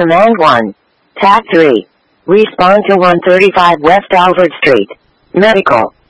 Command 1. Tab 3. Respond to 135 West Alvord Street. Medical.